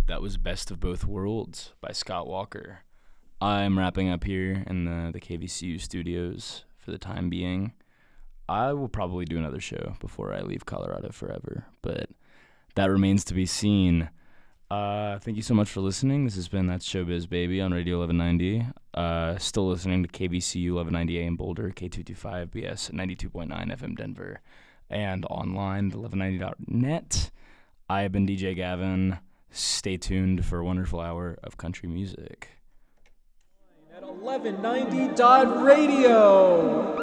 That was Best of Both Worlds by Scott Walker. I'm wrapping up here in the KVCU studios for the time being. I will probably do another show before I leave Colorado forever, but that remains to be seen. Thank you so much for listening. This has been That's Showbiz Baby on Radio 1190. Still listening to KVCU 1190 AM Boulder, K225BS 92.9 FM Denver, and online at 1190.net. I have been DJ Gavin. Stay tuned for a wonderful hour of country music. At 1190.radio.